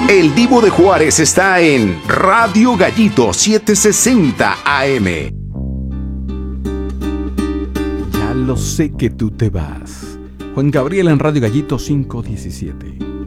El Divo de Juárez está en Radio Gallito 760 AM. Ya lo sé que tú te vas. Juan Gabriel en Radio Gallito 517.